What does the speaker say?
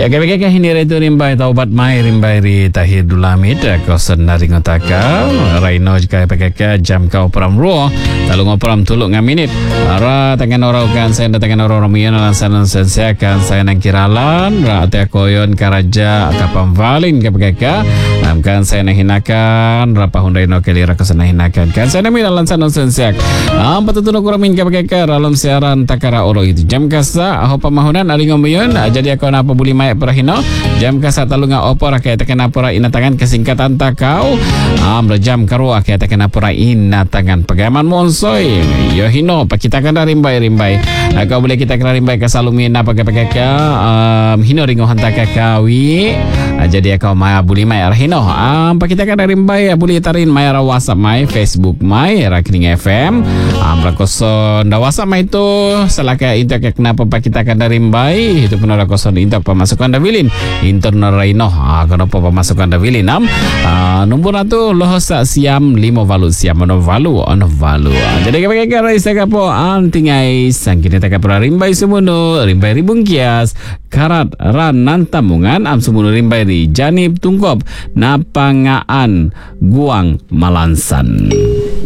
Ya kaya ini itu rimbai taubat mai rimbai ri tahir dulamit kosen nari ngotaka Raino jika kaya jam kau peram ruo talung operam tuluk ngaminit ara tangan orang kan saya tangan orang mian alasan saya kan saya nang kiralan ra ate koyon karaja kapam valin kaya kan saya nang hinakan ra pahun Raino kelira kosen hinakan kan saya nang alasan saya patutun kuramin kaya dalam siaran takara oro itu jam kasa aho pamahunan ali ngomion jadi aku napa buli mai perahino jam kasa talunga opor kaya tekan apura inatangan kesingkatan takau jam karu kaya tekan apura inatangan pegaman monsoy yo hino pakitakan rimbai kau boleh kita kena rimbai kasalumi napa kaya hino ringo hantaka kawi jadi aku mai buli mai arhino pakitakan rimbai buli tarin mai ra WhatsApp mai Facebook mai Rakning FM rakoson da WhatsApp mai itu selaka intak kenapa pakitakan rimbai itu pun rakoson intak pemasukan Davilin internal Raino kenapa pemasukan Davilin nombor itu lohosa siam 5 valu siam ono valu jadi kaya saya kapo antingai sangkini tak kapra rimbai sumuno rimbai ribungkias karat ran nantamungan sumuno rimbai ri janib tungkop napangaan guang malansan.